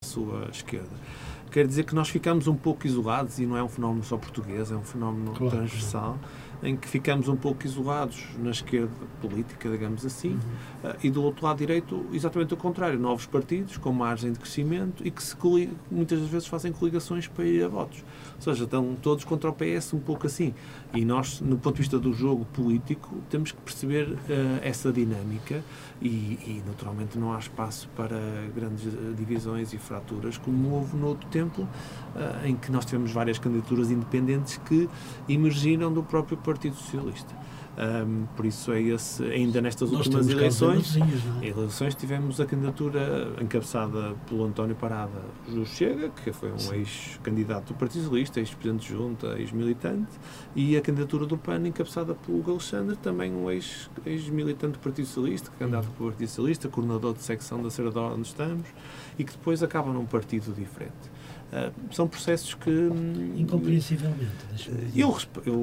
sua esquerda. Quer dizer que nós ficamos um pouco isolados, e não é um fenómeno só português, é um fenómeno transversal, em que ficamos um pouco isolados na esquerda política, digamos assim, e do outro lado direito, exatamente o contrário, novos partidos com margem de crescimento e que muitas das vezes fazem coligações para ir a votos. Ou seja, estão todos contra o PS, um pouco assim. E nós, no ponto de vista do jogo político, temos que perceber essa dinâmica e, naturalmente, não há espaço para grandes divisões e fraturas, como houve no outro tempo, em que nós tivemos várias candidaturas independentes que emergiram do próprio Partido Socialista. Por isso ainda nestas últimas eleições tivemos a candidatura encabeçada pelo António Parada do Chega, que foi um ex-candidato do Partido Socialista, ex-presidente de junta, ex-militante, e a candidatura do PAN encabeçada pelo Hugo Alexandre, também um ex-militante do Partido Socialista, candidato pelo Partido Socialista, coordenador de secção da Serra d'Or onde estamos, e que depois acaba num partido diferente. São processos que... Incompreensivelmente. Eu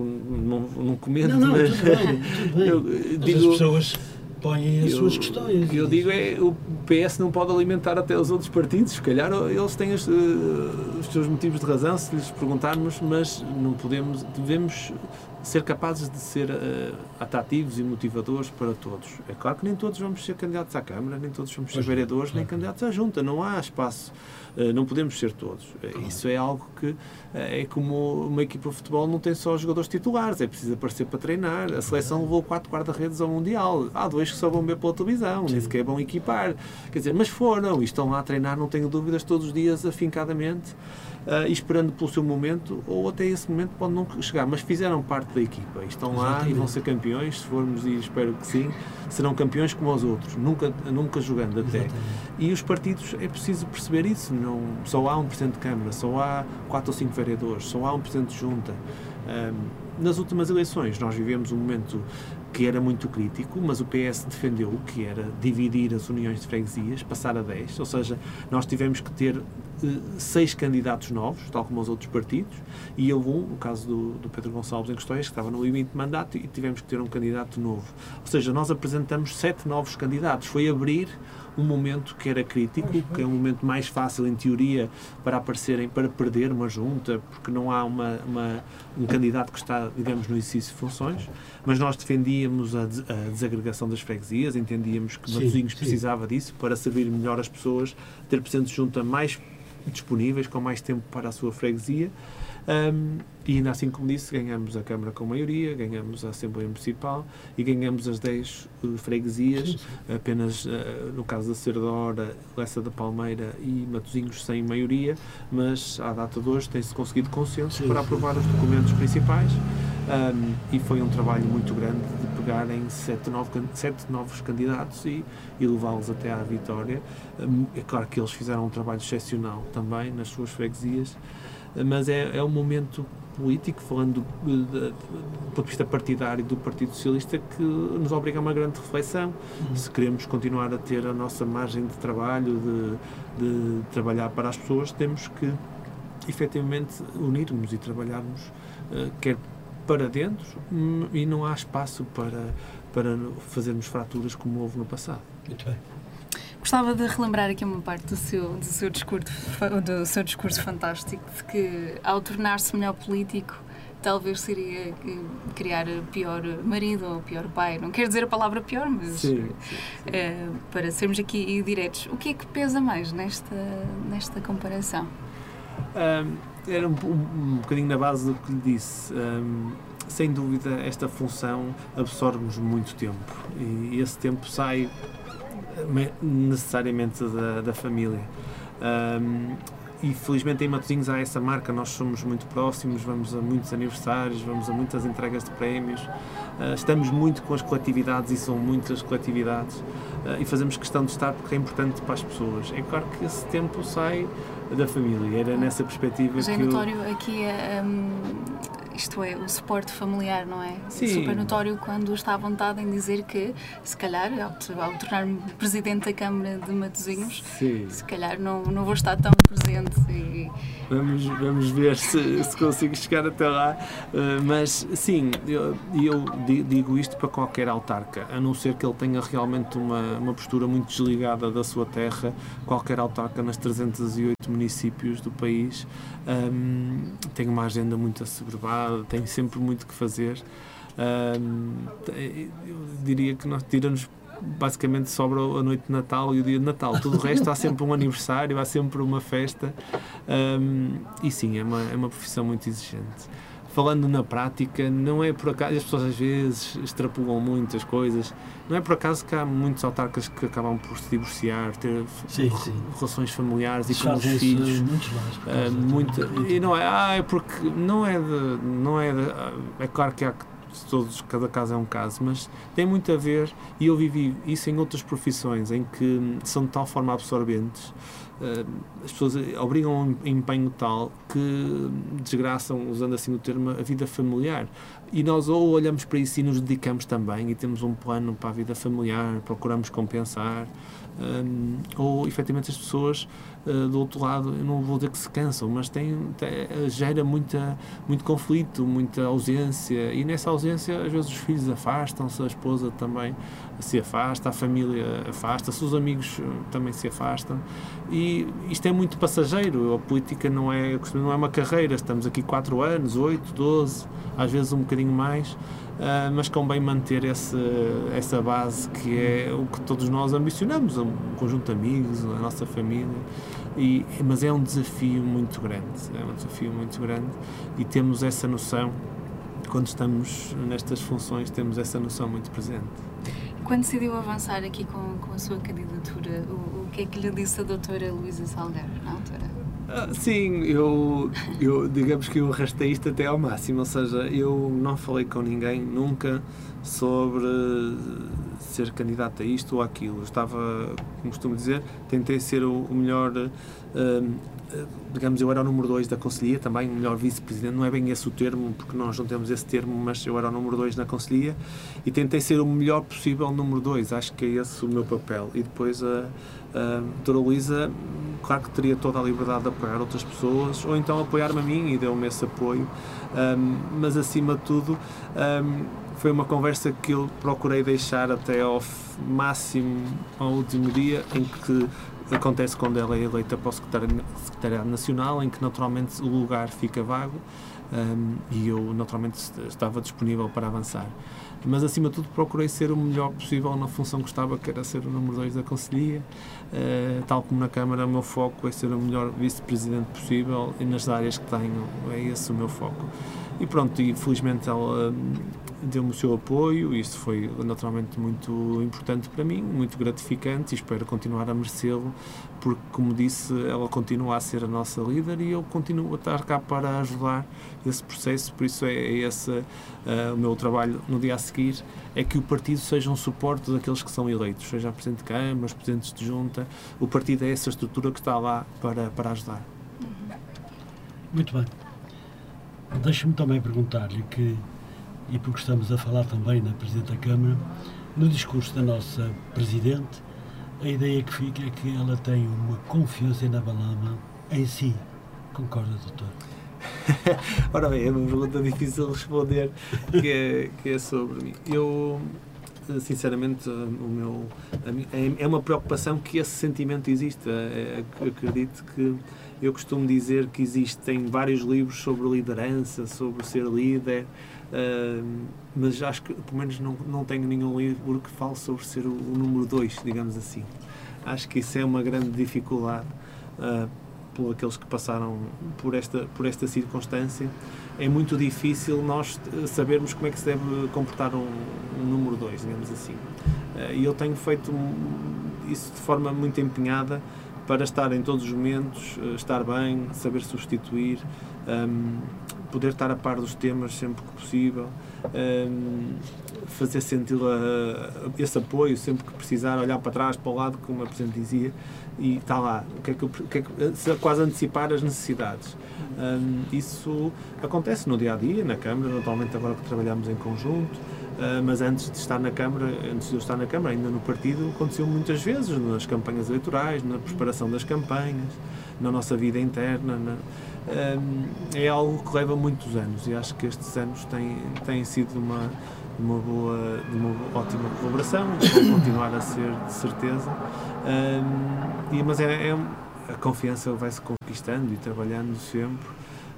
não comento, mas... Tudo bem. Eu digo, as pessoas põem as suas questões. Eu digo o PS não pode alimentar até os outros partidos, se calhar eles têm os seus motivos de razão, se lhes perguntarmos, mas não devemos ser capazes de ser atrativos e motivadores para todos. É claro que nem todos vamos ser candidatos à Câmara, nem todos vamos ser vereadores, nem candidatos à Junta, não há espaço. Não podemos ser todos. Isso é algo que é como uma equipa de futebol não tem só jogadores titulares, é preciso aparecer para treinar. A seleção levou 4 guarda-redes ao Mundial. Há 2 que só vão ver pela televisão, nem sequer vão equipar. Quer dizer, mas foram e estão lá a treinar, não tenho dúvidas, todos os dias, afincadamente, e esperando pelo seu momento, ou até esse momento pode não chegar, mas fizeram parte da equipa. E estão lá e vão ser campeões, se formos, e espero que sim, serão campeões como os outros, nunca jogando até. Exatamente. E os partidos, é preciso perceber isso. Só há um Presidente de Câmara, só há 4 ou 5 vereadores, só há um Presidente de Junta. Nas últimas eleições nós vivemos um momento que era muito crítico, mas o PS defendeu o que era dividir as uniões de freguesias, passar a 10, ou seja, nós tivemos que ter 6 candidatos novos, tal como os outros partidos, e houve no caso do Pedro Gonçalves em Custóias, que estava no limite de mandato, e tivemos que ter um candidato novo. Ou seja, nós apresentamos 7 novos candidatos. Foi abrir um momento que era crítico, que é um momento mais fácil, em teoria, para perder uma junta, porque não há um candidato que está, digamos, no exercício de funções, mas nós defendíamos a desagregação das freguesias, entendíamos que Matosinhos precisava disso para servir melhor as pessoas, ter presidentes de junta mais disponíveis, com mais tempo para a sua freguesia, e ainda assim, como disse, ganhamos a Câmara com maioria, ganhamos a Assembleia Municipal e ganhamos as 10 freguesias, apenas no caso da Serra d'Or, Lessa da Palmeira e Matosinhos sem maioria, mas à data de hoje tem-se conseguido consenso para aprovar os documentos principais, e foi um trabalho muito grande de pegar em 7 novos candidatos e levá-los até à vitória. É claro que eles fizeram um trabalho excepcional também nas suas freguesias, mas é um momento político, falando do ponto de vista partidário do Partido Socialista, que nos obriga a uma grande reflexão. Se queremos continuar a ter a nossa margem de trabalho, de trabalhar para as pessoas, temos que efetivamente unirmos e trabalharmos, quer para dentro, e não há espaço para fazermos fraturas como houve no passado. Muito bem. Gostava de relembrar aqui uma parte do seu discurso fantástico, de que, ao tornar-se melhor político, talvez seria criar pior marido ou pior pai. Não quero dizer a palavra pior, mas para sermos aqui diretos. O que é que pesa mais nesta comparação? Era um bocadinho na base do que lhe disse. Sem dúvida, esta função absorve-nos muito tempo, e esse tempo sai necessariamente da família. E felizmente em Matosinhos há essa marca, nós somos muito próximos, vamos a muitos aniversários, vamos a muitas entregas de prémios, estamos muito com as coletividades, e são muitas coletividades, e fazemos questão de estar porque é importante para as pessoas. É claro que esse tempo sai da família, era nessa perspectiva que... É notório aqui isto é, o suporte familiar, não é? Sim. Super notório quando está à vontade em dizer que, se calhar, ao tornar-me presidente da Câmara de Matosinhos, Sim. se calhar não vou estar tão presente. Vamos ver se consigo chegar até lá. Mas, sim, eu digo isto para qualquer autarca, a não ser que ele tenha realmente uma postura muito desligada da sua terra. Qualquer autarca nas 308 municípios do país tem uma agenda muito assoberbada, tem sempre muito que fazer. Eu diria que nós tiramos, basicamente sobra a noite de Natal e o dia de Natal. Tudo o resto há sempre um aniversário, há sempre uma festa. E sim, é uma profissão muito exigente. Falando na prática, não é por acaso, as pessoas às vezes extrapolam muitas coisas, não é por acaso que há muitos autarcas que acabam por se divorciar, ter relações familiares e com os filhos. E não é, porque é claro que há cada caso é um caso, mas tem muito a ver, e eu vivi isso em outras profissões em que são de tal forma absorventes, as pessoas obrigam a um empenho tal que desgraçam, usando assim o termo, a vida familiar. E nós ou olhamos para isso e nos dedicamos também e temos um plano para a vida familiar, procuramos compensar, ou efetivamente as pessoas do outro lado, eu não vou dizer que se cansam, mas gera muito conflito, muita ausência, e nessa ausência às vezes os filhos afastam-se, a esposa também se afasta, a família afasta-se, os amigos também se afastam, e isto é muito passageiro. A política não é uma carreira, estamos aqui 4 anos, 8, 12, às vezes um bocadinho mais, mas convém manter essa base que é o que todos nós ambicionamos, um conjunto de amigos, a nossa família, mas é um desafio muito grande, e temos essa noção, quando estamos nestas funções, temos essa noção muito presente. Quando decidiu avançar aqui com a sua candidatura, o que é que lhe disse a doutora Luísa Salgueiro, na altura? Sim, eu digamos que eu arrastei isto até ao máximo, ou seja, eu não falei com ninguém nunca sobre ser candidato a isto ou aquilo. Eu estava, como costumo dizer, tentei ser o melhor, digamos, eu era o número 2 da Conselhia, também o melhor vice-presidente, não é bem esse o termo, porque nós não temos esse termo, mas eu era o número 2 na Conselhia e tentei ser o melhor possível número 2, acho que é esse o meu papel. E depois a doutora Luísa, claro que teria toda a liberdade de apoiar outras pessoas, ou então apoiar-me a mim, e deu-me esse apoio, mas acima de tudo foi uma conversa que eu procurei deixar até ao máximo, ao último dia, em que acontece quando ela é eleita para o Secretariado Nacional, em que naturalmente o lugar fica vago, e eu naturalmente estava disponível para avançar. Mas acima de tudo procurei ser o melhor possível na função que estava, que era ser o número 2 da Conselhia. Tal como na Câmara, o meu foco é ser o melhor vice-presidente possível, e nas áreas que tenho é esse o meu foco. E pronto, e felizmente ela deu-me o seu apoio, e isso foi naturalmente muito importante para mim, muito gratificante, e espero continuar a merecê-lo, porque, como disse, ela continua a ser a nossa líder e eu continuo a estar cá para ajudar esse processo. Por isso é esse o meu trabalho no dia a seguir, é que o partido seja um suporte daqueles que são eleitos, seja Presidente de Câmara, os Presidentes de Junta. O partido é essa estrutura que está lá para ajudar. Muito bem. Deixe-me também perguntar-lhe e porque estamos a falar também na Presidente da Câmara, no discurso da nossa Presidente, a ideia que fica é que ela tem uma confiança inabalável em si. Concorda, doutor? Ora bem, é uma pergunta difícil de responder, que é sobre mim. Eu, sinceramente, é uma preocupação que esse sentimento existe. Acredito que eu costumo dizer que existem vários livros sobre liderança, sobre ser líder, mas acho que, pelo menos, não tenho nenhum livro que fale sobre ser o número 2, digamos assim. Acho que isso é uma grande dificuldade por aqueles que passaram por esta circunstância. É muito difícil nós sabermos como é que se deve comportar um número 2, digamos assim. E eu tenho feito isso de forma muito empenhada, para estar em todos os momentos, estar bem, saber substituir, poder estar a par dos temas sempre que possível, fazer sentir esse apoio sempre que precisar, olhar para trás, para o lado, como a Presidente dizia, e está lá, quase antecipar as necessidades. Isso acontece no dia-a-dia, na Câmara, naturalmente agora que trabalhamos em conjunto, mas antes de eu estar na Câmara, ainda no partido, aconteceu muitas vezes, nas campanhas eleitorais, na preparação das campanhas, na nossa vida interna. É algo que leva muitos anos, e acho que estes anos têm sido uma ótima colaboração, vão continuar a ser, de certeza, mas a confiança vai-se conquistando e trabalhando sempre.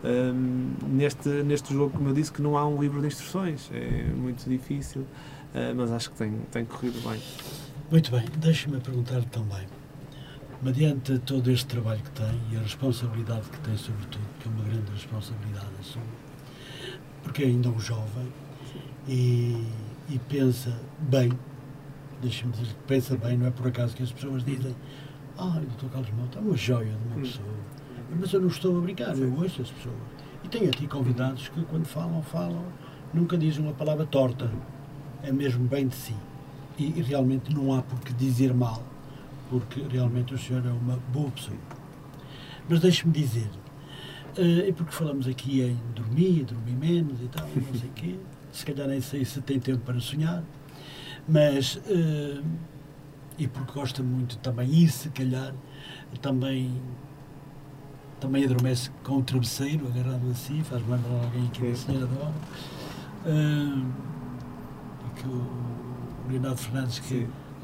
Neste jogo, como eu disse, que não há um livro de instruções, é muito difícil, mas acho que tem corrido bem. Muito bem, deixe-me perguntar também, mediante todo este trabalho que tem e a responsabilidade que tem, sobretudo, que é uma grande responsabilidade sua, porque é ainda um jovem e pensa bem, deixe-me dizer que pensa bem, não é por acaso que as pessoas dizem: o Dr. Carlos Mota é uma joia de uma pessoa. Mas eu não estou a brincar, eu ouço as pessoas. E tenho aqui convidados que, quando falam, nunca dizem uma palavra torta. É mesmo bem de si. E realmente não há por que dizer mal, porque realmente o senhor é uma boa pessoa. Mas deixe-me dizer, e porque falamos aqui em dormir menos e tal, não sei o quê, se calhar nem sei se tem tempo para sonhar, mas, e porque gosta muito também, e se calhar também adormece com o travesseiro agarrado assim, faz-me lembrar alguém aqui da senhora da obra, que o Leonardo Fernandes, que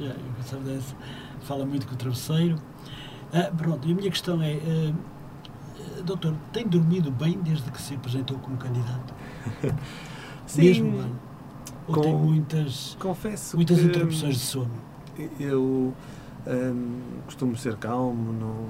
fala muito com o travesseiro. Pronto, e a minha questão é, doutor, tem dormido bem desde que se apresentou como candidato? Sim. Mesmo bem? Ou tem muitas interrupções de sono? Eu costumo ser calmo,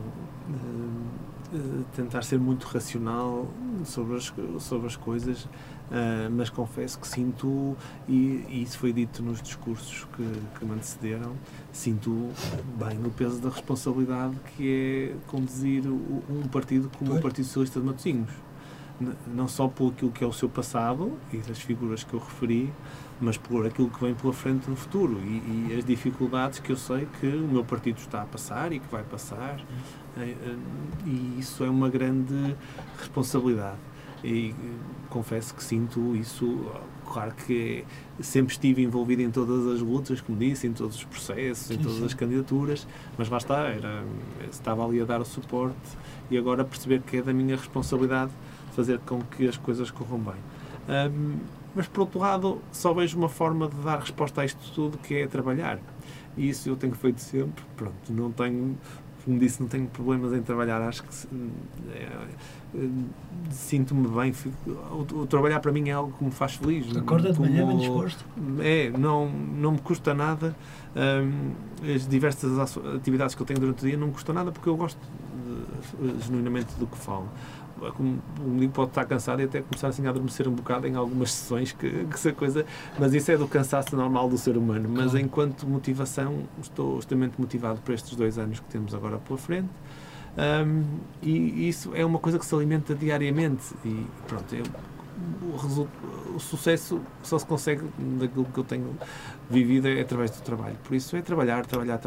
tentar ser muito racional sobre as coisas, mas confesso que sinto, e isso foi dito nos discursos que me antecederam, sinto bem o peso da responsabilidade que é conduzir um partido como o Partido Socialista de Matosinhos. Não só por aquilo que é o seu passado e das figuras que eu referi, mas por aquilo que vem pela frente no futuro e as dificuldades que eu sei que o meu partido está a passar e que vai passar, e isso é uma grande responsabilidade e confesso que sinto isso. Claro que sempre estive envolvido em todas as lutas, como disse, em todos os processos, em todas as candidaturas, mas lá está, estava ali a dar o suporte e agora perceber que é da minha responsabilidade fazer com que as coisas corram bem. Mas, por outro lado, só vejo uma forma de dar resposta a isto tudo, que é trabalhar. E isso eu tenho feito sempre. Pronto, não tenho, como disse, não tenho problemas em trabalhar. Acho que sinto-me bem. O trabalhar para mim é algo que me faz feliz. Acorda de manhã bem disposto? Não me custa nada. As diversas atividades que eu tenho durante o dia não me custam nada, porque eu gosto genuinamente do que falo. Como digo, pode estar cansado e até começar assim a adormecer um bocado em algumas sessões que essa coisa, mas isso é do cansaço normal do ser humano. Mas enquanto motivação, estou extremamente motivado por estes 2 anos que temos agora pela frente, e isso é uma coisa que se alimenta diariamente e pronto, o sucesso só se consegue daquilo que eu tenho vivido através do trabalho. Por isso é trabalhar.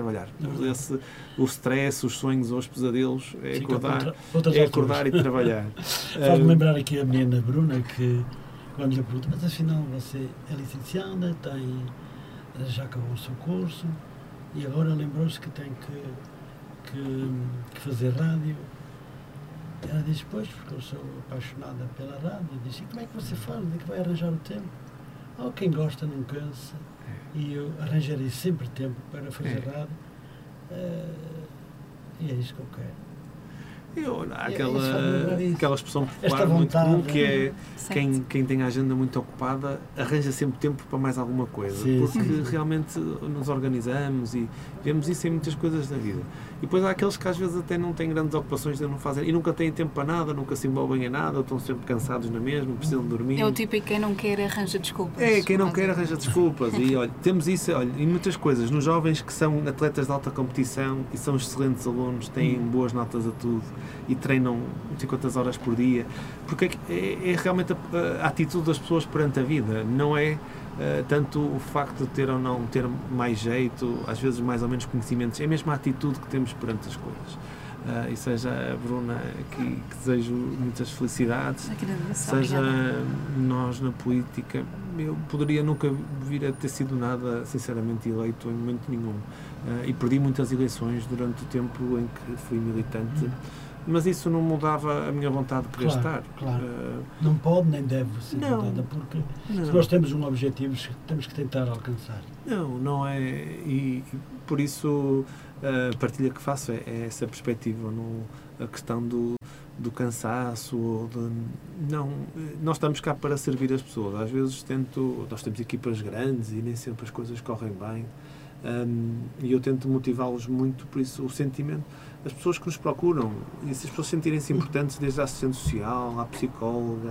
O stress, os sonhos ou os pesadelos é acordar e trabalhar. Faz-me lembrar aqui a menina Bruna, que quando lhe pergunto: mas afinal você é licenciada, já acabou o seu curso e agora lembrou-se que tem que fazer rádio. Ela diz: pois, porque eu sou apaixonada pela rádio. Eu disse: e como é que você faz? Onde é que vai arranjar o tempo? Quem gosta não cansa. E eu arranjarei sempre tempo para fazer rádio. E é isso que eu quero. Há aquela expressão popular muito comum que é quem tem a agenda muito ocupada arranja sempre tempo para mais alguma coisa, porque realmente nos organizamos e vemos isso em muitas coisas da vida. E depois há aqueles que às vezes até não têm grandes ocupações de não fazer e nunca têm tempo para nada, nunca se envolvem em nada, ou estão sempre cansados na mesma, precisam de dormir. É o típico quem não quer arranja desculpas. Quem não quer arranja desculpas. E olha, temos isso em muitas coisas. Nos jovens que são atletas de alta competição e são excelentes alunos, têm boas notas a tudo e treinam não sei quantas horas por dia, porque é realmente a atitude das pessoas perante a vida, não é tanto o facto de ter ou não ter mais jeito, às vezes mais ou menos conhecimentos, é mesmo a atitude que temos perante as coisas. E seja a Bruna, que desejo muitas felicidades, seja nós na política, eu poderia nunca vir a ter sido nada, sinceramente, eleito em momento nenhum. E perdi muitas eleições durante o tempo em que fui militante, mas isso não mudava a minha vontade de querer estar. Claro. Não pode nem deve ser mudada, porque se nós temos um objetivo, temos que tentar alcançar. Não é. E por isso a partilha que faço é essa perspectiva, a questão do cansaço. Nós estamos cá para servir as pessoas. Às vezes nós temos equipas grandes e nem sempre as coisas correm bem. E eu tento motivá-los muito, por isso o sentimento, as pessoas que nos procuram, e se as pessoas sentirem-se importantes, desde a assistente social, à psicóloga,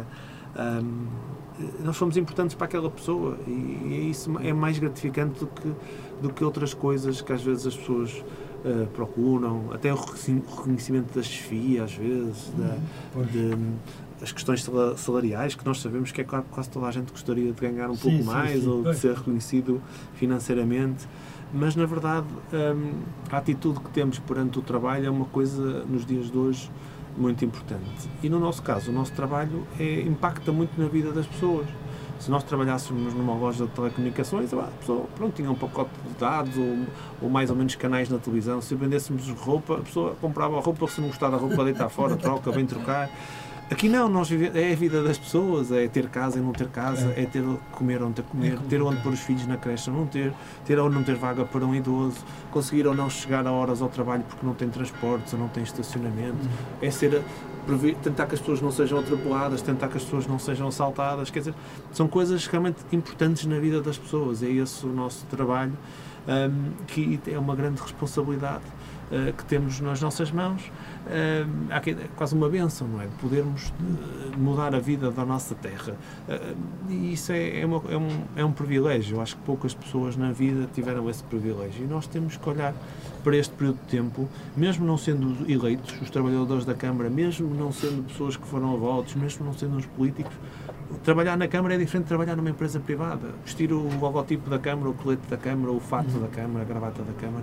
nós somos importantes para aquela pessoa, e isso é mais gratificante do que outras coisas que às vezes as pessoas procuram, até o reconhecimento da chefia, às vezes, as questões salariais, que nós sabemos que quase toda a gente gostaria de ganhar um pouco mais, ou de ser reconhecido financeiramente, mas na verdade a atitude que temos perante o trabalho é uma coisa nos dias de hoje muito importante, e no nosso caso o nosso trabalho impacta muito na vida das pessoas. Se nós trabalhássemos numa loja de telecomunicações, a pessoa tinha um pacote de dados ou mais ou menos canais na televisão. Se vendêssemos roupa, a pessoa comprava a roupa, se não gostar da roupa, deitar fora, troca, vem trocar. Aqui não, é a vida das pessoas, é ter casa e não ter casa, é ter comer ou não ter comer, ter onde pôr os filhos na creche ou não ter ou não ter vaga para um idoso, conseguir ou não chegar a horas ao trabalho porque não tem transportes ou não tem estacionamento, tentar que as pessoas não sejam atropeladas, tentar que as pessoas não sejam assaltadas, quer dizer, são coisas realmente importantes na vida das pessoas, é esse o nosso trabalho, que é uma grande responsabilidade que temos nas nossas mãos. É quase uma bênção, não é? De podermos mudar a vida da nossa terra. E isso é um privilégio. Eu acho que poucas pessoas na vida tiveram esse privilégio. E nós temos que olhar para este período de tempo, mesmo não sendo eleitos, os trabalhadores da Câmara, mesmo não sendo pessoas que foram a votos, mesmo não sendo os políticos, trabalhar na Câmara é diferente de trabalhar numa empresa privada. Vestir o logotipo da Câmara, o colete da Câmara, o fato da Câmara, a gravata da Câmara,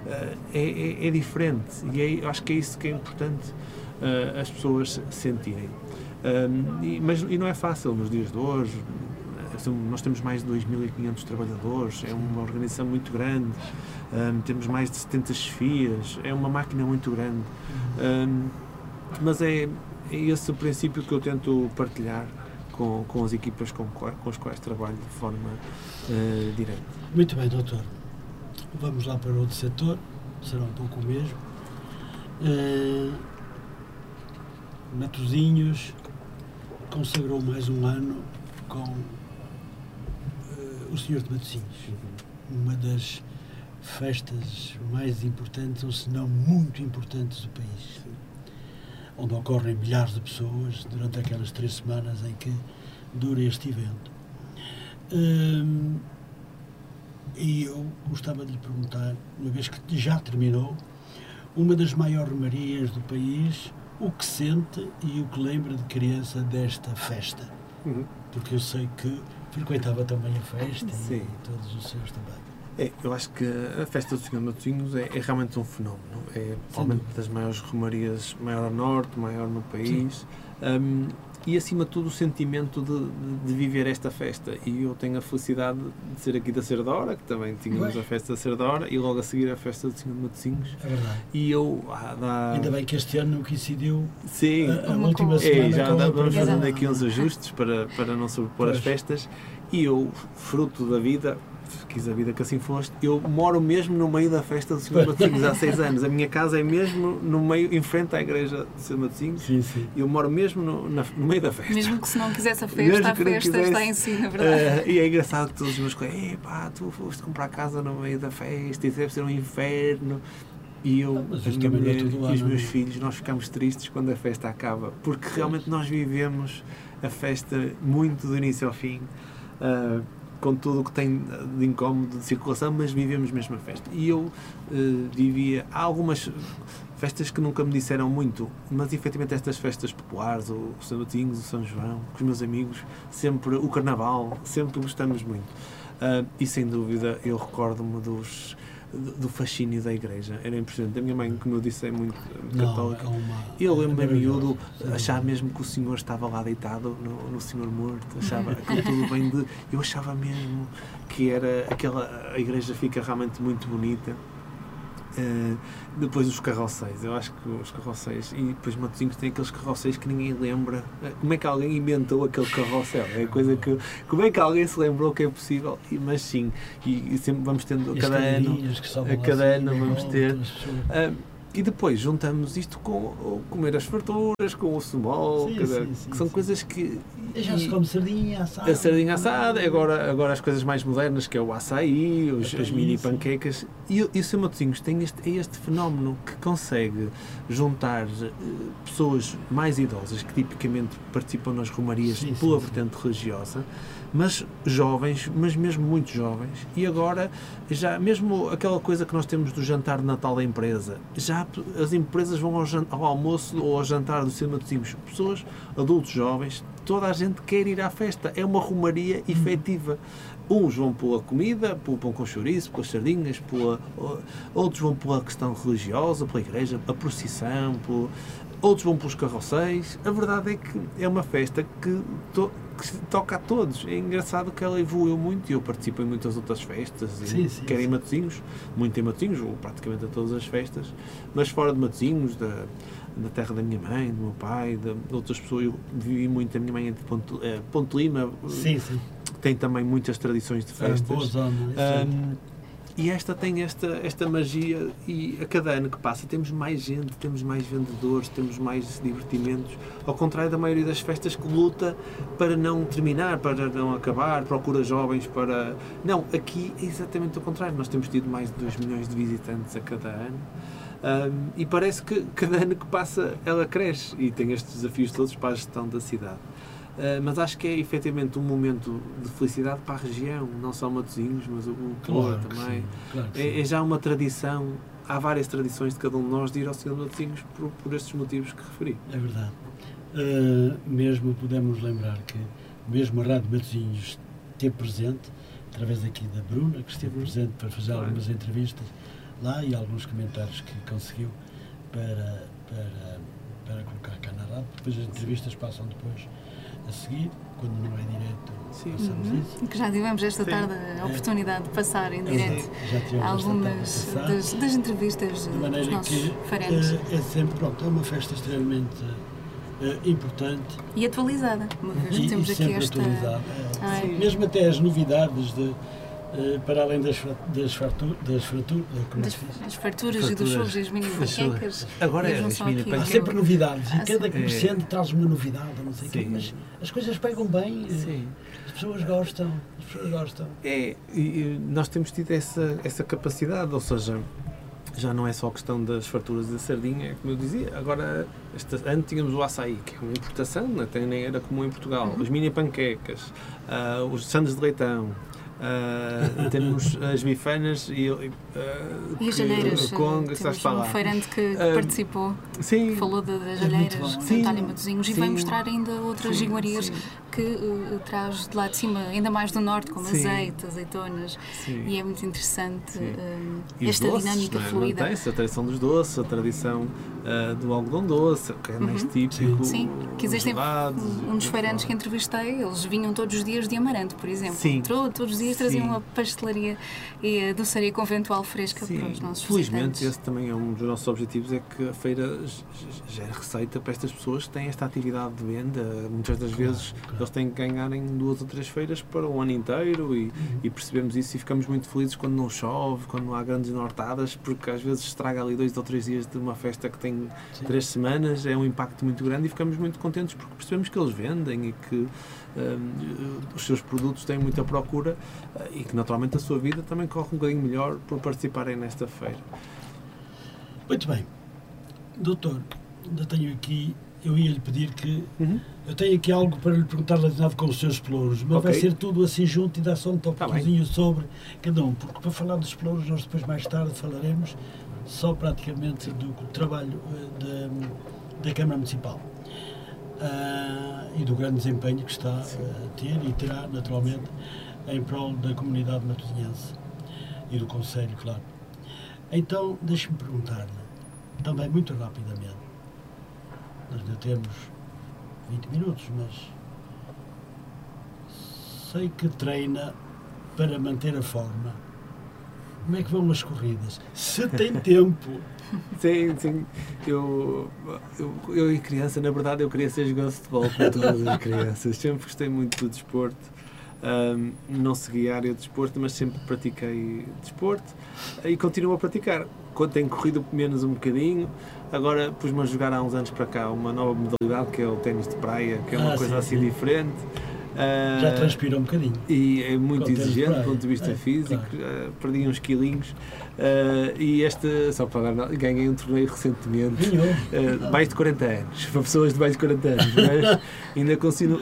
é diferente. E eu acho que é isso que é importante as pessoas sentirem. Mas não é fácil nos dias de hoje. Nós temos mais de 2.500 trabalhadores, é uma organização muito grande, temos mais de 70 chefias, é uma máquina muito grande. Mas é esse o princípio que eu tento partilhar com as equipas com as quais trabalho de forma direta. Muito bem, doutor. Vamos lá para outro setor, será um pouco o mesmo. Matosinhos consagrou mais um ano com o Senhor de Matosinhos, uma das festas mais importantes, ou se não muito importantes do país, onde ocorrem milhares de pessoas durante aquelas 3 semanas em que dura este evento. E eu gostava de lhe perguntar, uma vez que já terminou, uma das maiores romarias do país, o que sente e o que lembra de criança desta festa? Porque eu sei que frequentava também a festa. Sim. E todos os seus também. Eu acho que a festa do Senhor de Matosinhos é realmente um fenómeno. É provavelmente das maiores romarias, maior ao norte, maior no país. E, acima de tudo, o sentimento de viver esta festa. E eu tenho a felicidade de ser aqui da Cerdora, que também tínhamos a festa da Cerdora, e logo a seguir a festa do Senhor de Matosinhos. É verdade. E eu... Ainda bem que este ano coincidiu a última semana. Já vamos fazendo aqui uns ajustes para não sobrepor as festas. E eu, fruto da vida, quis a vida que assim foste, eu moro mesmo no meio da festa do Sr. Matosinhos há 6 anos. A minha casa é mesmo no meio, em frente à igreja do Sr. Matosinhos. Sim, sim. Eu moro mesmo no meio da festa. Mesmo que se não quisesse a festa, a festa está em si, na verdade. E é engraçado que todos os meus colegas, epá, tu foste comprar casa no meio da festa, isso deve ser um inferno. E eu, a minha mulher e os meus filhos, nós ficamos tristes quando a festa acaba, porque realmente nós vivemos a festa muito do início ao fim, com tudo o que tem de incómodo de circulação, mas vivemos mesmo a festa. E eu vivia... Há algumas festas que nunca me disseram muito, mas efetivamente estas festas populares, o São Matosinhos, o São João, com os meus amigos, sempre o Carnaval, sempre gostamos muito. E sem dúvida eu recordo-me do fascínio da igreja. Era impressionante. A minha mãe, como eu disse, é muito católica. Eu lembro-me miúdo achar mesmo que o Senhor estava lá deitado no Senhor morto, achava aquilo tudo bem de... Eu achava mesmo que era a igreja fica realmente muito bonita. Depois os carrosséis, eu acho que os carrosséis, e depois Matosinhos tem aqueles carrosséis que ninguém lembra. Como é que alguém inventou aquele carrossel? É coisa que, como é que alguém se lembrou que é possível? Mas sim, e sempre vamos tendo, a cada ano vamos ter. E depois juntamos isto com comer as farturas, com o sumol, que são coisas que... Já se come sardinha assada. A sardinha assada, agora as coisas mais modernas, que é o açaí, as mini panquecas. E o São Matosinhos tem este fenómeno que consegue juntar pessoas mais idosas, que tipicamente participam nas romarias pela vertente religiosa, mas jovens, mas mesmo muito jovens, e agora já mesmo aquela coisa que nós temos do jantar de Natal da empresa, já as empresas vão ao almoço ou ao jantar do São Matosinhos, pessoas, adultos, jovens, toda a gente quer ir à festa, é uma romaria efetiva. Uns vão pela comida, pelo pão com chouriço, pelas sardinhas, outros vão pela questão religiosa, pela igreja, a procissão, outros vão pelos carrosséis. A verdade é que é uma festa que toca a todos. É engraçado que ela evoluiu muito e eu participo em muitas outras festas, quer em Matosinhos, muito em Matosinhos, ou praticamente a todas as festas, mas fora de Matosinhos, da terra da minha mãe, do meu pai, de outras pessoas. Eu vivi muito, a minha mãe é de Ponte Lima, tem também muitas tradições de festas. E esta tem esta magia, e a cada ano que passa temos mais gente, temos mais vendedores, temos mais divertimentos, ao contrário da maioria das festas que luta para não terminar, para não acabar, procura jovens para... Não, aqui é exatamente o contrário, nós temos tido mais de 2 milhões de visitantes a cada ano, e parece que cada ano que passa ela cresce e tem estes desafios todos para a gestão da cidade. Mas acho que é efetivamente um momento de felicidade para a região, não só Matosinhos, mas o Porto também. Claro que sim. É já uma tradição, há várias tradições de cada um de nós de ir ao Senhor Matosinhos por estes motivos que referi. É verdade. Mesmo podemos lembrar que mesmo a Rádio Matosinhos esteve presente, através aqui da Bruna, que esteve presente para fazer algumas entrevistas lá e alguns comentários que conseguiu para colocar cá na rádio. Depois as entrevistas passam depois a seguir, quando não é direto, passamos isso. Que já tivemos esta tarde a oportunidade de passar em direto algumas das entrevistas dos nossos feirantes. É sempre, é uma festa extremamente importante. E atualizada, uma vez que temos aqui esta... atualizada. Mesmo até as novidades para além das farturas e dos shows e as mini panquecas. Agora é as mini panquecas. Há sempre novidades e cada comerciante traz uma novidade, não sei o quê, mas as coisas pegam bem, as pessoas gostam. E nós temos tido essa capacidade, ou seja, já não é só a questão das farturas da sardinha, como eu dizia, agora este ano tínhamos o açaí, que é uma importação, até nem era comum em Portugal, as mini panquecas, os sandes de leitão, temos as bifanas e as alheiras. Temos um feirante que participou, que falou das alheiras, de Natália Matosinhos, e vai mostrar ainda outras iguarias que traz de lá de cima, ainda mais do norte, como azeite, azeitonas, e é muito interessante esta dinâmica fluida. A tradição dos doces, a tradição do algodão doce, que é mais típico. Sim, que existe um dos feirantes que entrevistei, eles vinham todos os dias de Amarante, por exemplo. Todos os dias dias traziam uma pastelaria e a doçaria conventual fresca para os nossos felizmente, visitantes. esse também é um dos nossos objetivos, é que a feira gere receita para estas pessoas que têm esta atividade de venda. Muitas das vezes eles têm que ganhar em 2 ou 3 feiras para o ano inteiro e percebemos isso e ficamos muito felizes quando não chove, quando não há grandes nortadas, porque às vezes estraga ali 2 ou 3 dias de uma festa que tem 3 semanas, é um impacto muito grande e ficamos muito contentes porque percebemos que eles vendem e que os seus produtos têm muita procura e que naturalmente a sua vida também corre um bocadinho melhor por participarem nesta feira. Muito bem. Doutor, ainda tenho aqui, eu ia-lhe pedir que eu tenho aqui algo para lhe perguntar relacionado com os seus pelouros, mas vai ser tudo assim junto e dá só um toquezinho sobre cada um, porque para falar dos pelouros nós depois mais tarde falaremos só praticamente do trabalho da Câmara Municipal. E do grande desempenho que está a ter e terá, naturalmente, em prol da comunidade matosinhense e do Conselho, claro. Então, deixe-me perguntar-lhe, também muito rapidamente, nós ainda temos 20 minutos, mas sei que treina para manter a forma. Como é que vão as corridas? Se tem tempo... Sim. Eu em criança, na verdade, eu queria ser jogador de futebol como todas as crianças. Sempre gostei muito do desporto. Não segui a área de desporto, mas sempre pratiquei desporto e continuo a praticar. Tenho corrido menos um bocadinho. Agora pus-me a jogar há uns anos para cá uma nova modalidade que é o ténis de praia, que é uma coisa assim diferente. Já transpira um bocadinho. E é muito exigente do ponto de vista físico. Claro. Perdi uns quilinhos. E só para dar, ganhei um torneio recentemente, mais de 40 anos, para pessoas de mais de 40 anos, mas ainda consigo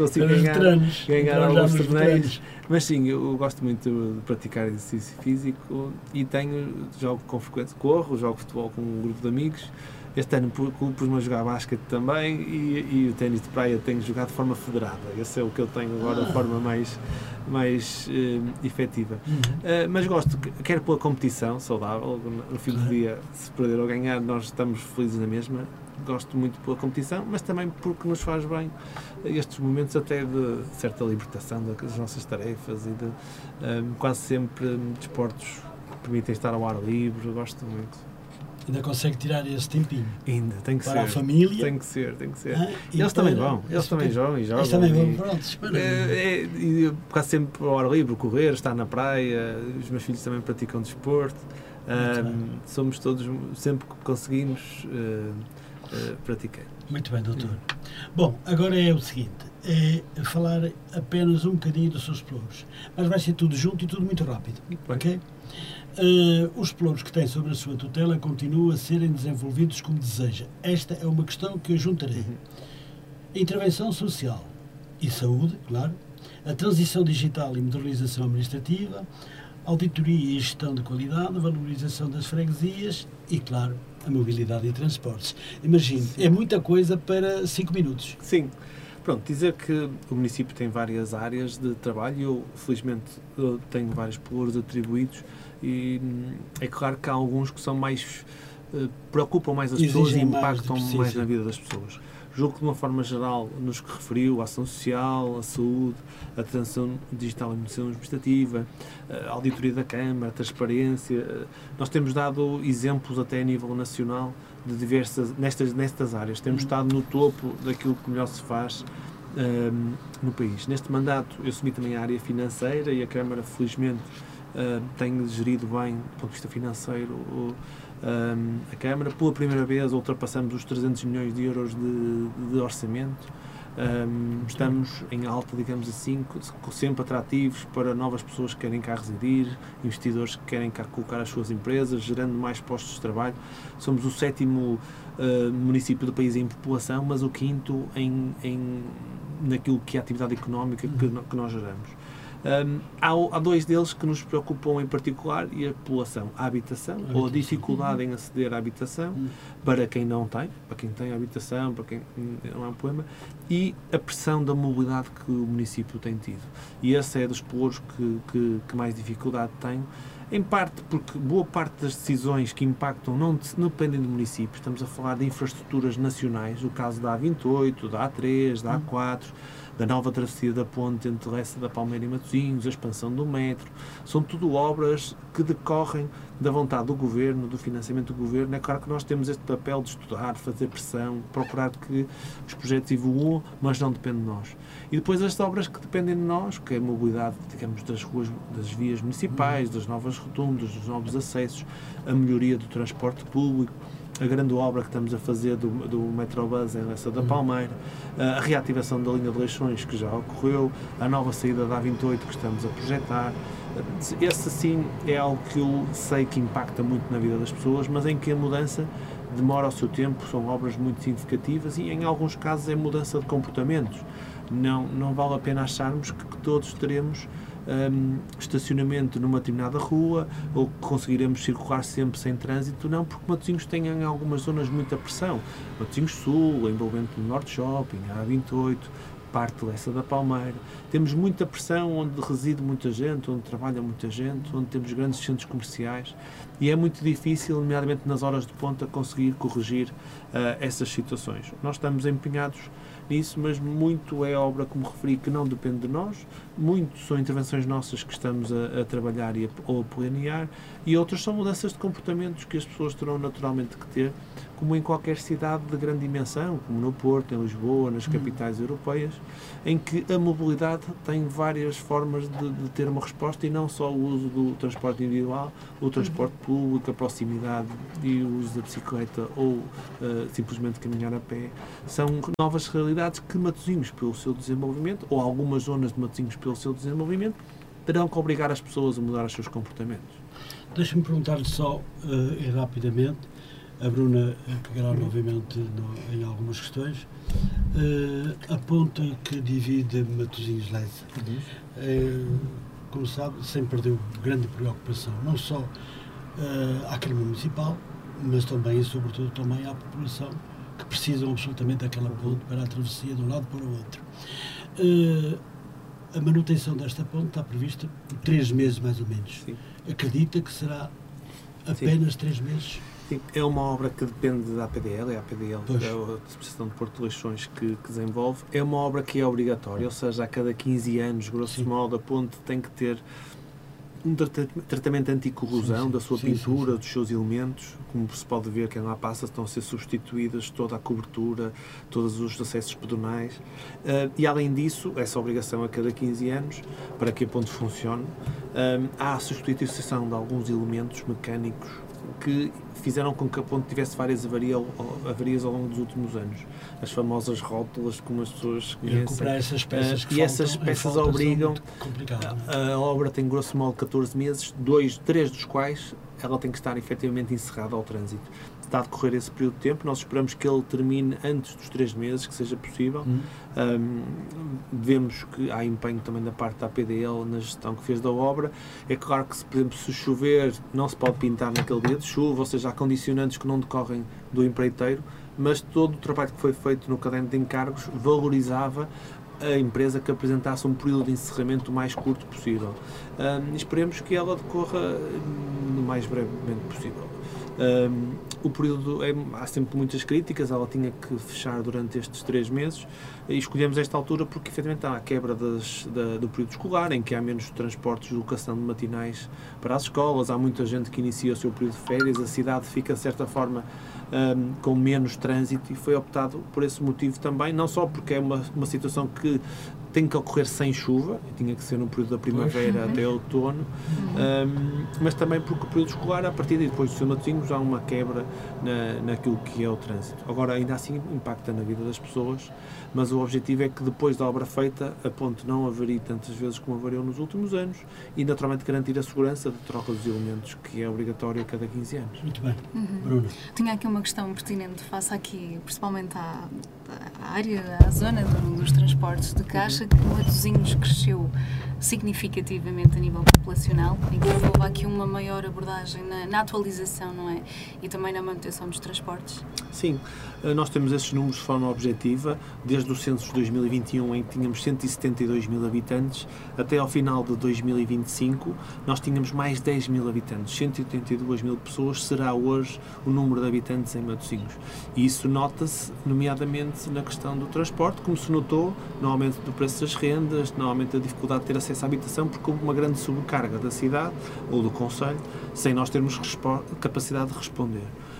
ganhar alguns torneios. Mas sim, eu gosto muito de praticar exercício físico e jogo com frequência, jogo futebol com um grupo de amigos. Este ano pus-me a jogar basquete também e o ténis de praia tenho jogado de forma federada. Esse é o que eu tenho agora de forma mais efetiva. Mas quero pela competição saudável. No fim do dia, se perder ou ganhar, nós estamos felizes na mesma. Gosto muito pela competição, mas também porque nos faz bem estes momentos até de certa libertação das nossas tarefas e de quase sempre desportos que permitem estar ao ar livre. Gosto muito. Ainda consegue tirar esse tempinho? Ainda, tem que ser. Para a família? Tem que ser. Eles também vão, eles também jogam. Eles também vão, pronto. E quase sempre ao ar livre, correr, estar na praia. Os meus filhos também praticam desporto. Somos todos, sempre que conseguimos, praticamos. Muito bem, doutor. Bom, agora é o seguinte, é falar apenas um bocadinho dos seus pelouros, mas vai ser tudo junto e tudo muito rápido, ok? Os pelouros que têm sobre a sua tutela continuam a serem desenvolvidos como deseja. Esta é uma questão que eu juntarei. A intervenção social e saúde, claro, a transição digital e modernização administrativa, auditoria e gestão de qualidade, valorização das freguesias e, claro, a mobilidade e transportes. Imagine, é muita coisa para 5 minutos. Sim. Pronto, dizer que o município tem várias áreas de trabalho e eu, felizmente, tenho vários pelouros atribuídos e é claro que há alguns que são mais... preocupam mais as pessoas e impactam mais na vida das pessoas. Julgo que, de uma forma geral, nos que referiu, a ação social, a saúde, a transição digital e administrativa, a auditoria da Câmara, a transparência, nós temos dado exemplos até a nível nacional de diversas, nestas áreas. Temos estado no topo daquilo que melhor se faz no país. Neste mandato, eu assumi também a área financeira e a Câmara, felizmente, tem gerido bem, do ponto de vista financeiro, a Câmara. Pela primeira vez ultrapassamos os 300 milhões de euros de orçamento. Estamos em alta, digamos assim, sempre atrativos para novas pessoas que querem cá residir, investidores que querem cá colocar as suas empresas, gerando mais postos de trabalho. Somos o 7º município do país em população, mas o 5º naquilo que é a atividade económica que nós geramos. Há 2 deles que nos preocupam em particular e a população, a habitação, ou a dificuldade em aceder à habitação para quem não tem, para quem tem habitação, para quem não é um problema, e a pressão da mobilidade que o município tem tido. E esse é dos pelouros que mais dificuldade tem Em parte porque boa parte das decisões que impactam não dependem do município. Estamos a falar de infraestruturas nacionais, o caso da A28, da A3, da A4, da nova travessia da ponte entre Lessa da Palmeira e Matosinhos, a expansão do metro. São tudo obras que decorrem da vontade do Governo, do financiamento do Governo. É claro que nós temos este papel de estudar, fazer pressão, procurar que os projetos evoluam, mas não depende de nós. E depois as obras que dependem de nós, que é a mobilidade, digamos, das ruas, das vias municipais, das novas rotundas, dos novos acessos, a melhoria do transporte público, a grande obra que estamos a fazer do Metrobus em Lessa da Palmeira, a reativação da linha de Leixões, que já ocorreu, a nova saída da A28 que estamos a projetar. Esse, sim, é algo que eu sei que impacta muito na vida das pessoas, mas em que a mudança demora o seu tempo, são obras muito significativas e, em alguns casos, é mudança de comportamentos. Não vale a pena acharmos que todos teremos estacionamento numa determinada rua ou que conseguiremos circular sempre sem trânsito, não, porque Matosinhos tem em algumas zonas muita pressão. Matosinhos Sul, envolvente no Norte Shopping, a A28, parte de Lessa da Palmeira. Temos muita pressão onde reside muita gente, onde trabalha muita gente, onde temos grandes centros comerciais e é muito difícil, nomeadamente nas horas de ponta, conseguir corrigir essas situações. Nós estamos empenhados nisso, mas muito é obra, como referi, que não depende de nós, muito são intervenções nossas que estamos a trabalhar ou a planear, e outras são mudanças de comportamentos que as pessoas terão naturalmente que ter, como em qualquer cidade de grande dimensão, como no Porto, em Lisboa, nas capitais europeias, em que a mobilidade tem várias formas de ter uma resposta e não só o uso do transporte individual, o transporte público, a proximidade e o uso da bicicleta ou simplesmente caminhar a pé. São novas realidades que Matosinhos, pelo seu desenvolvimento, ou algumas zonas de Matosinhos pelo seu desenvolvimento, terão que obrigar as pessoas a mudar os seus comportamentos. Deixa-me perguntar-lhe só, rapidamente, a Bruna pegará novamente em algumas questões. A ponte que divide Matosinhos-Lessa, como sabe, sempre deu grande preocupação, não só à Câmara Municipal, mas também e sobretudo também à população, que precisam absolutamente daquela ponte para a travessia de um lado para o outro. A manutenção desta ponte está prevista por 3 meses, mais ou menos. Sim. Acredita que será apenas 3 meses? Sim, é uma obra que depende da APDL, é a APDL, a Administração de Porto de Leixões que desenvolve. É uma obra que é obrigatória, ou seja, a cada 15 anos, grosso modo, a ponte tem que ter um tratamento anticorrosão da sua pintura, dos seus elementos. Como se pode ver, quem lá passa, estão a ser substituídas toda a cobertura, todos os acessos pedonais. E, além disso, essa obrigação a cada 15 anos, para que a ponte funcione, há a substituição de alguns elementos mecânicos que fizeram com que a ponte tivesse várias avarias ao longo dos últimos anos. As famosas rótulas, como as pessoas conhecem. Recuperar essas peças que e essas peças obrigam... A obra tem, grosso modo, 14 meses, 3 dos quais ela tem que estar efetivamente encerrada ao trânsito. Está a decorrer esse período de tempo, nós esperamos que ele termine antes dos 3 meses, que seja possível. Vemos que há empenho também da parte da APDL na gestão que fez da obra. É claro que, por exemplo, se chover, não se pode pintar naquele dia de chuva, ou seja, há condicionantes que não decorrem do empreiteiro, mas todo o trabalho que foi feito no caderno de encargos valorizava a empresa que apresentasse um período de encerramento o mais curto possível. Esperemos que ela decorra no mais brevemente possível. O período, há sempre muitas críticas, ela tinha que fechar durante estes 3 meses e escolhemos esta altura porque efetivamente há a quebra do período escolar, em que há menos transportes de locação de matinais para as escolas, há muita gente que inicia o seu período de férias, a cidade fica de certa forma com menos trânsito e foi optado por esse motivo também, não só porque é uma situação que tem que ocorrer sem chuva, tinha que ser no período da primavera até outono, mas também porque o período escolar, a partir de depois dos Matosinhos, há uma quebra naquilo que é o trânsito. Agora, ainda assim, impacta na vida das pessoas, mas o objetivo é que depois da obra feita, a ponte não avarie tantas vezes como avariou nos últimos anos e, naturalmente, garantir a segurança de troca dos elementos, que é obrigatório a cada 15 anos. Muito bem. Bruno. Tinha aqui uma questão pertinente, face aqui, principalmente à área, à zona dos transportes de caixa, que Matosinhos cresceu significativamente a nível populacional, em que houve aqui uma maior abordagem na atualização, não é? E também na manutenção dos transportes. Sim, nós temos esses números de forma objetiva, desde o censo de 2021, em que tínhamos 172 mil habitantes, até ao final de 2025, nós tínhamos mais 10 mil habitantes, 182 mil pessoas será hoje o número de habitantes em Matosinhos. E isso nota-se, nomeadamente, na questão do transporte, como se notou no aumento do preço das rendas, no aumento da dificuldade de ter acesso à habitação, porque houve uma grande sobrecarga da cidade ou do concelho, sem nós termos capacidade de responder.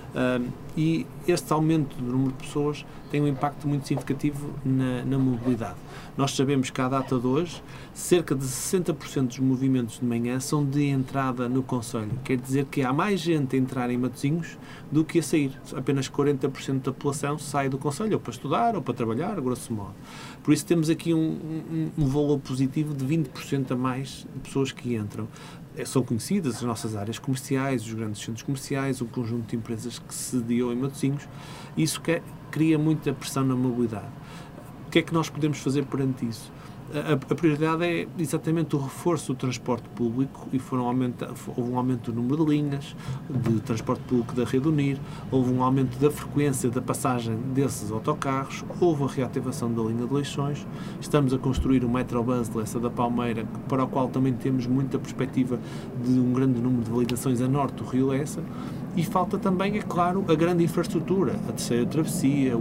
E este aumento do número de pessoas tem um impacto muito significativo na mobilidade. Nós sabemos que à data de hoje, cerca de 60% dos movimentos de manhã são de entrada no concelho. Quer dizer que há mais gente a entrar em Matosinhos do que a sair. Apenas 40% da população sai do concelho, ou para estudar, ou para trabalhar, grosso modo. Por isso temos aqui um valor positivo de 20% a mais de pessoas que entram. São conhecidas as nossas áreas comerciais, os grandes centros comerciais, o conjunto de empresas que se sediou em Matosinhos. Isso cria muita pressão na mobilidade. O que é que nós podemos fazer perante isso? A prioridade é exatamente o reforço do transporte público e houve um aumento do número de linhas de transporte público da Rede Unir, houve um aumento da frequência da passagem desses autocarros, houve a reativação da linha de Leixões, estamos a construir o Metrobus de Lessa da Palmeira, para o qual também temos muita perspectiva de um grande número de validações a norte do Rio Lessa. E falta também, é claro, a grande infraestrutura, a terceira travessia,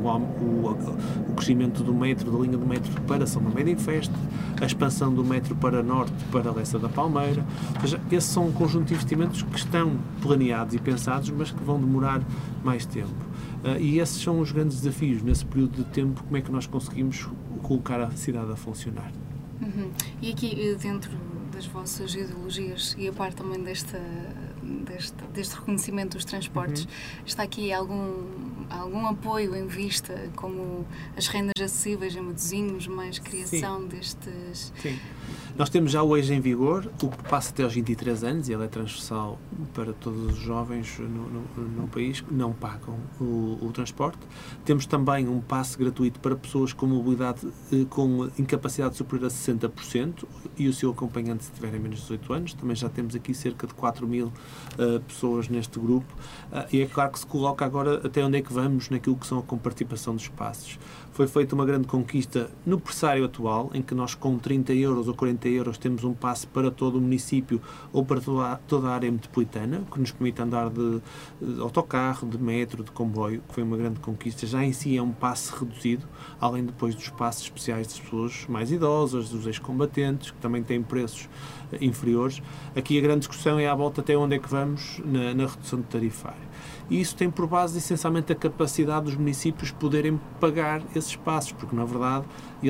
o crescimento do metro, da linha do metro para São Mamede em Festa, a expansão do metro para norte, para Lessa da Palmeira. Ou seja, esses são um conjunto de investimentos que estão planeados e pensados, mas que vão demorar mais tempo. E esses são os grandes desafios nesse período de tempo, como é que nós conseguimos colocar a cidade a funcionar. Uhum. E aqui, dentro das vossas ideologias e a parte também deste reconhecimento dos transportes, está aqui algum apoio em vista, como as rendas acessíveis em Matosinhos, mais criação destes... Sim. Nós temos já hoje em vigor o que passa até aos 23 anos, e ele é transversal para todos os jovens no país que não pagam o transporte. Temos também um passe gratuito para pessoas com mobilidade com incapacidade superior a 60% e o seu acompanhante se tiverem menos de 18 anos. Também já temos aqui cerca de 4 mil pessoas neste grupo, e é claro que se coloca agora até onde é que vamos naquilo que são a comparticipação dos passos. Foi feita uma grande conquista no pressário atual, em que nós com 30 euros ou 40 euros temos um passe para todo o município ou para toda a área metropolitana, que nos permite andar de autocarro, de metro, de comboio, que foi uma grande conquista. Já em si é um passe reduzido, além depois dos passes especiais das pessoas mais idosas, dos ex-combatentes, que também têm preços inferiores. Aqui a grande discussão é à volta até onde é que vamos na redução de tarifário. E isso tem por base essencialmente a capacidade dos municípios poderem pagar esses passos, porque na verdade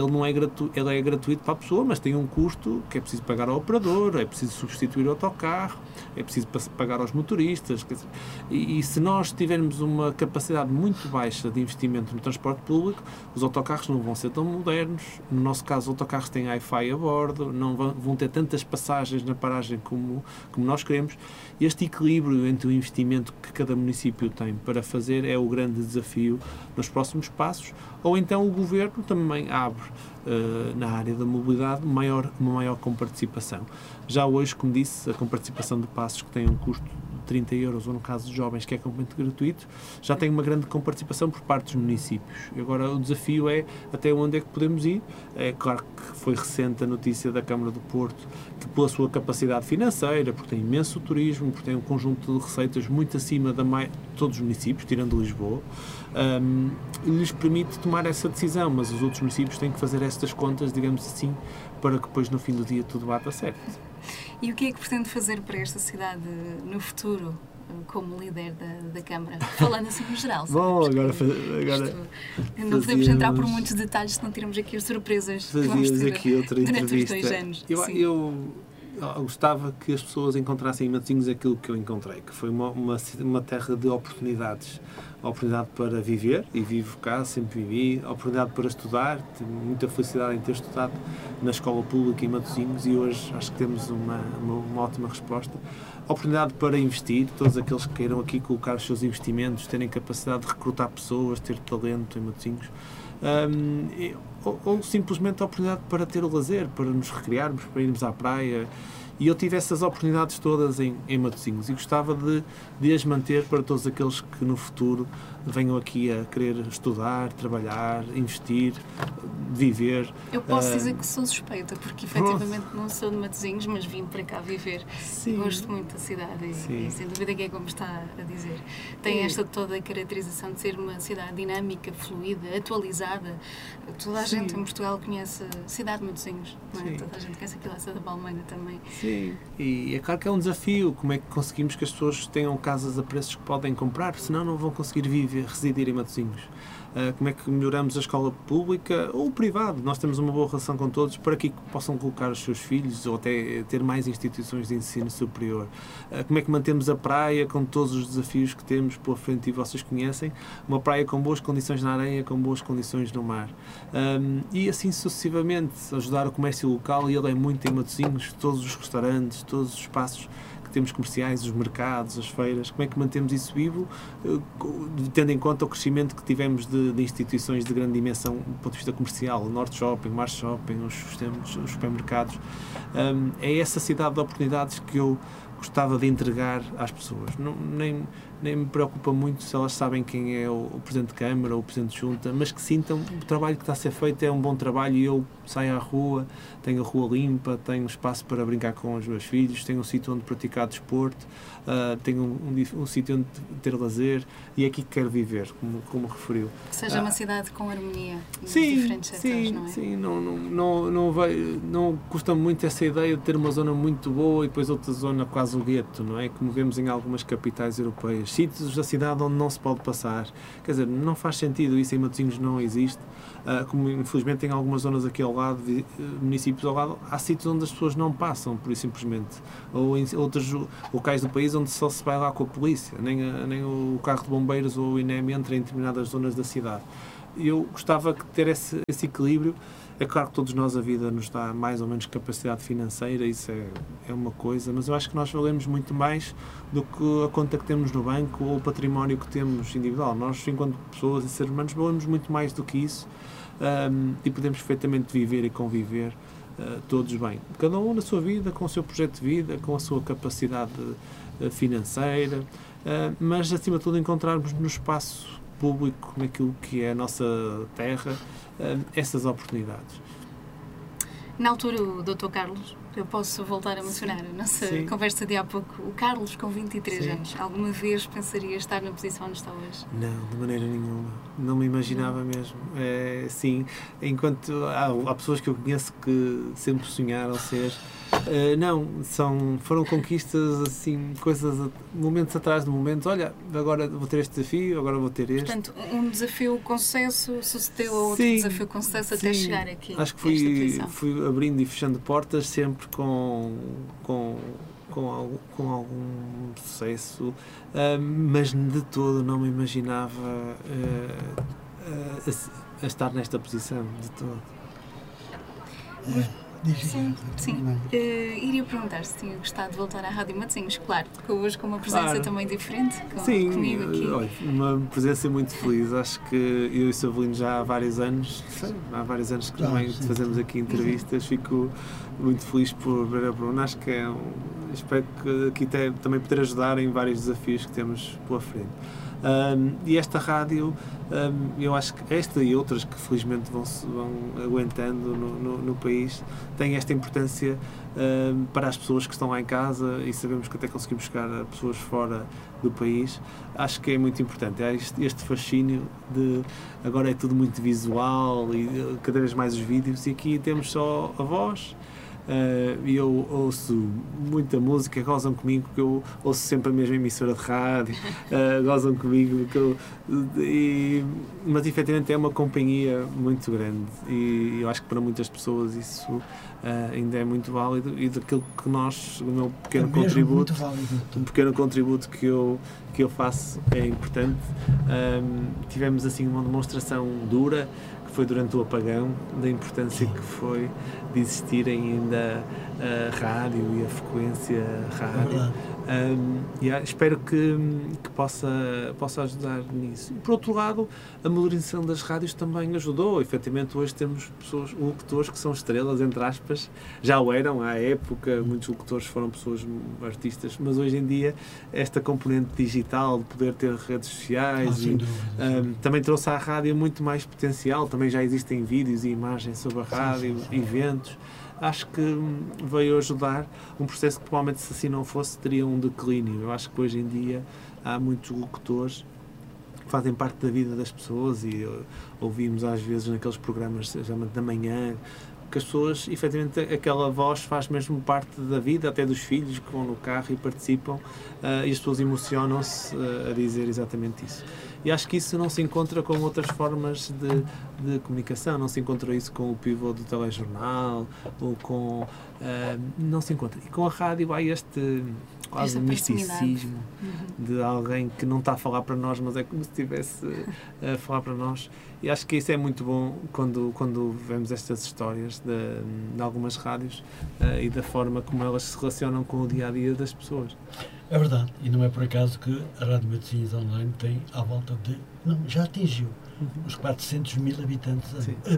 ele é gratuito para a pessoa, mas tem um custo que é preciso pagar ao operador, é preciso substituir o autocarro, é preciso pagar aos motoristas. Quer dizer, e se nós tivermos uma capacidade muito baixa de investimento no transporte público, os autocarros não vão ser tão modernos. No nosso caso, os autocarros têm Wi-Fi a bordo, não vão ter tantas passagens na paragem como nós queremos. Este equilíbrio entre o investimento que cada município tem para fazer é o grande desafio nos próximos passos, ou então o Governo também abre na área da mobilidade uma maior comparticipação. Já hoje, como disse, a comparticipação de passos que tem um custo de 30 euros, ou no caso de jovens, que é completamente gratuito, já tem uma grande comparticipação por parte dos municípios. Agora o desafio é até onde é que podemos ir. É claro que foi recente a notícia da Câmara do Porto, que pela sua capacidade financeira, porque tem imenso turismo, porque tem um conjunto de receitas muito acima de todos os municípios, tirando Lisboa, lhes permite tomar essa decisão, mas os outros municípios têm que fazer estas contas, digamos assim, para que depois no fim do dia tudo bata certo. E o que é que pretende fazer para esta cidade no futuro, como líder da Câmara? Falando assim no geral. Bom, agora não podemos entrar por muitos detalhes, senão tiramos aqui as surpresas que vamos ter aqui outra durante os 2 anos. Eu gostava que as pessoas encontrassem em Matosinhos aquilo que eu encontrei, que foi uma terra de oportunidades. A oportunidade para viver, e vivo cá, sempre vivi, a oportunidade para estudar, tenho muita felicidade em ter estudado na escola pública em Matosinhos, e hoje acho que temos uma ótima resposta. A oportunidade para investir, todos aqueles que queiram aqui colocar os seus investimentos, terem capacidade de recrutar pessoas, ter talento em Matosinhos. ou simplesmente a oportunidade para ter o lazer, para nos recriarmos, para irmos à praia. E eu tive essas oportunidades todas em Matosinhos e gostava de as manter para todos aqueles que no futuro venham aqui a querer estudar, trabalhar, investir, viver. Eu posso dizer que sou suspeita, porque efetivamente não sou de Matosinhos, mas vim para cá viver. Sim. Gosto muito da cidade e sem dúvida que é como está a dizer. Tem esta toda a caracterização de ser uma cidade dinâmica, fluida, atualizada. Toda a gente em Portugal conhece a cidade de Matosinhos, não é? Toda a gente conhece aquilo da Palmeira também. Sim, e é claro que é um desafio. Como é que conseguimos que as pessoas tenham casas a preços que podem comprar, senão não vão conseguir residir em Matosinhos. Como é que melhoramos a escola pública ou privada? Nós temos uma boa relação com todos para que possam colocar os seus filhos ou até ter mais instituições de ensino superior. Como é que mantemos a praia com todos os desafios que temos pela frente e vocês conhecem? Uma praia com boas condições na areia, com boas condições no mar. E assim sucessivamente, ajudar o comércio local, e ele é muito em Matosinhos, todos os restaurantes, todos os espaços temos comerciais, os mercados, as feiras. Como é que mantemos isso vivo, tendo em conta o crescimento que tivemos de instituições de grande dimensão do ponto de vista comercial, o Norte Shopping, o Mar Shopping, os supermercados. É essa cidade de oportunidades que eu gostava de entregar às pessoas. Nem me preocupa muito se elas sabem quem é o Presidente de Câmara ou o Presidente de Junta, mas que sintam o trabalho que está a ser feito é um bom trabalho e eu saio à rua, tenho a rua limpa, tenho espaço para brincar com os meus filhos, tenho um sítio onde praticar desporto, tenho um sítio onde ter lazer e é aqui que quero viver, como referiu. Que seja uma cidade com harmonia nos diferentes setores, não é? Sim, não custa muito essa ideia de ter uma zona muito boa e depois outra zona quase um gueto, não é? Como vemos em algumas capitais europeias. Sítios da cidade onde não se pode passar. Quer dizer, não faz sentido, isso em Matosinhos não existe. Como infelizmente em algumas zonas aqui ao lado, municípios ao lado, há sítios onde as pessoas não passam, por isso simplesmente. Ou em outros locais do país onde só se vai lá com a polícia, nem o carro de bombeiros ou o INEM entra em determinadas zonas da cidade. Eu gostava de ter esse equilíbrio. É claro que todos nós a vida nos dá mais ou menos capacidade financeira, isso é uma coisa, mas eu acho que nós valemos muito mais do que a conta que temos no banco ou o património que temos individual. Nós, enquanto pessoas e seres humanos, valemos muito mais do que isso e podemos perfeitamente viver e conviver todos bem. Cada um na sua vida, com o seu projeto de vida, com a sua capacidade financeira, mas acima de tudo encontrarmos no espaço público, naquilo que é a nossa terra, essas oportunidades. Na altura, o Dr. Carlos, eu posso voltar a mencionar a nossa conversa de há pouco, o Carlos com 23 anos, alguma vez pensaria estar na posição onde está hoje? Não, de maneira nenhuma. Não me imaginava mesmo. Sim, enquanto há pessoas que eu conheço que sempre sonharam ser... foram conquistas, assim, coisas, momentos atrás de momentos. Olha, agora vou ter este desafio, agora vou ter este. Portanto, um desafio com sucesso sucedeu a outro desafio com sucesso até chegar aqui. Acho que fui abrindo e fechando portas sempre com algum sucesso, mas de todo não me imaginava a estar nesta posição, de todo. Sim. Iria perguntar se tinha gostado de voltar à Rádio Matosinhos, claro, hoje com uma presença também diferente comigo aqui. Olha, uma presença muito feliz. Acho que eu e o Savelino já há vários anos que também fazemos aqui entrevistas. Fico muito feliz por ver a Bruna. Acho que espero que aqui também poder ajudar em vários desafios que temos pela frente. E esta rádio, eu acho que esta e outras que felizmente vão aguentando no país, têm esta importância para as pessoas que estão lá em casa e sabemos que até conseguimos chegar a pessoas fora do país. Acho que é muito importante. Há este fascínio de agora é tudo muito visual e cada vez mais os vídeos, e aqui temos só a voz. E eu ouço muita música, gozam comigo, porque eu ouço sempre a mesma emissora de rádio, gozam comigo, mas efetivamente é uma companhia muito grande e eu acho que para muitas pessoas isso ainda é muito válido, e daquilo que nós, o meu pequeno pequeno contributo que eu faço é importante. Tivemos assim uma demonstração dura, foi durante o apagão, da importância que foi de existir ainda a rádio e a frequência rádio. Espero que possa ajudar nisso. E, por outro lado, a modernização das rádios também ajudou. Efetivamente, hoje temos locutores que são estrelas, entre aspas, já o eram à época, muitos locutores foram pessoas artistas, mas hoje em dia esta componente digital, de poder ter redes sociais, também trouxe à rádio muito mais potencial. Também já existem vídeos e imagens sobre a rádio, eventos. Acho que veio ajudar um processo que provavelmente, se assim não fosse, teria um declínio. Eu acho que hoje em dia há muitos locutores que fazem parte da vida das pessoas e ouvimos às vezes naqueles programas, geralmente da manhã, que as pessoas, efetivamente, aquela voz faz mesmo parte da vida, até dos filhos que vão no carro e participam, e as pessoas emocionam-se a dizer exatamente isso. E acho que isso não se encontra com outras formas de comunicação, não se encontra isso com o pivô do telejornal, ou com... não se encontra. E com a rádio há este quase misticismo de alguém que não está a falar para nós, mas é como se estivesse a falar para nós. E acho que isso é muito bom quando vemos estas histórias de algumas rádios e da forma como elas se relacionam com o dia-a-dia das pessoas. É verdade, e não é por acaso que a Rádio Matosinhos Online tem à volta de... Não, já atingiu os 400 mil habitantes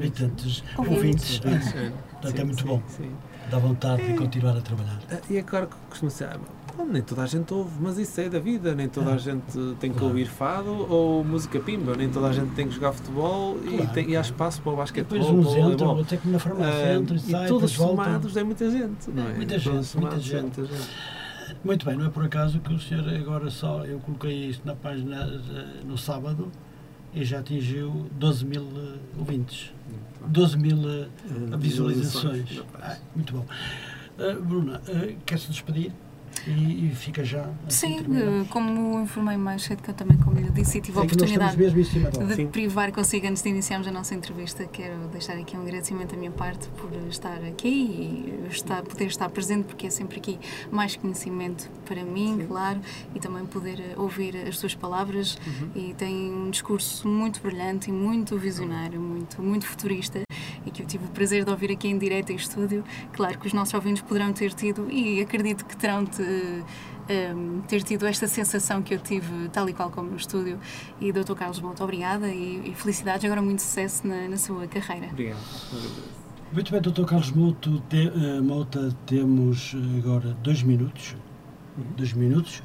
ouvintes. Portanto, é muito bom. Sim. Dá vontade de continuar a trabalhar. E agora que costumo dizer, nem toda a gente ouve, mas isso é da vida, nem toda a gente tem que ouvir fado ou música pimba, nem toda a gente tem que jogar futebol e há espaço para o basquetebol. Depois uns entram, até que na farmácia entram e saem, e todos somados é muita gente, não é? Muita gente. Muito bem, não é por acaso que o senhor agora eu coloquei isto na página no sábado e já atingiu 12 mil ouvintes, 12 mil visualizações. Muito bom. Bruna, quer-se despedir? E fica já... Sim, como informei mais cedo, que eu também, como eu disse, e tive a oportunidade de privar consigo antes de iniciarmos a nossa entrevista. Quero deixar aqui um agradecimento da minha parte por estar aqui e poder estar presente, porque é sempre aqui mais conhecimento para mim, claro, e também poder ouvir as suas palavras. E tem um discurso muito brilhante e muito visionário, muito futurista, e que eu tive o prazer de ouvir aqui em direto em estúdio. Claro que os nossos ouvintes poderão ter tido, e acredito que terão ter tido esta sensação que eu tive, tal e qual como no estúdio. E Dr. Carlos Mouta, obrigada e felicidades, agora muito sucesso na sua carreira. Obrigado. Muito bem, Dr. Carlos Mouta, temos agora 2 minutos. 2 minutos.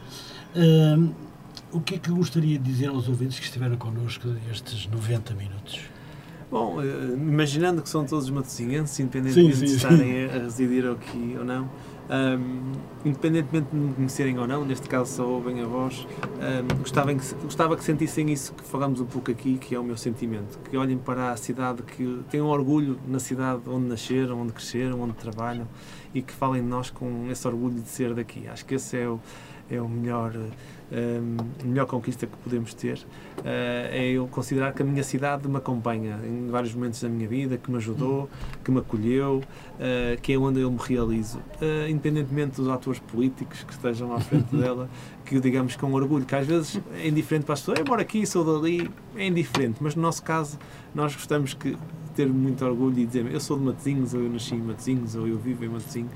O que é que gostaria de dizer aos ouvintes que estiveram connosco estes 90 minutos? Bom, imaginando que são todos matosinhenses, independentemente de estarem a residir aqui ou não, independentemente de me conhecerem ou não, neste caso só ouvem a voz, gostava que sentissem isso que falamos um pouco aqui, que é o meu sentimento, que olhem para a cidade, que tenham orgulho na cidade onde nasceram, onde cresceram, onde trabalham, e que falem de nós com esse orgulho de ser daqui. Acho que esse é a melhor conquista que podemos ter, é eu considerar que a minha cidade me acompanha em vários momentos da minha vida, que me ajudou, que me acolheu, que é onde eu me realizo, independentemente dos atores políticos que estejam à frente dela, que digamos com orgulho, que às vezes é indiferente para as pessoas, eu moro aqui, sou dali, é indiferente, mas no nosso caso nós gostamos de ter muito orgulho e dizer, eu sou de Matosinhos, ou eu nasci em Matosinhos, ou eu vivo em Matosinhos.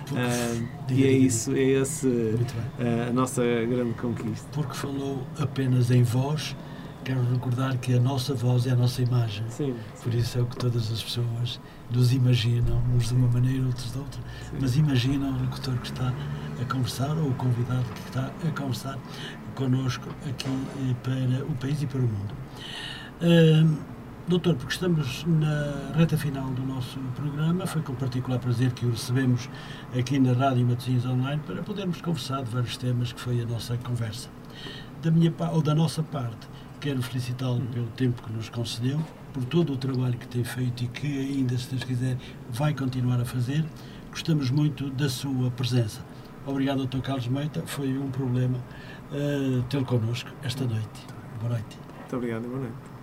E é essa a nossa grande conquista. Porque falou apenas em voz, quero recordar que a nossa voz é a nossa imagem. Sim. Por isso é o que todas as pessoas nos imaginam, uns de uma maneira, outros de outra, mas imaginam o locutor que está a conversar ou o convidado que está a conversar connosco aqui para o país e para o mundo. Doutor, porque estamos na reta final do nosso programa, foi com particular prazer que o recebemos aqui na Rádio Matosinhos Online para podermos conversar de vários temas que foi a nossa conversa. Da nossa parte, quero felicitá-lo pelo tempo que nos concedeu, por todo o trabalho que tem feito e que ainda, se Deus quiser, vai continuar a fazer. Gostamos muito da sua presença. Obrigado, Dr. Carlos Mouta. Foi um problema tê-lo connosco esta noite. Boa noite. Muito obrigado e boa noite.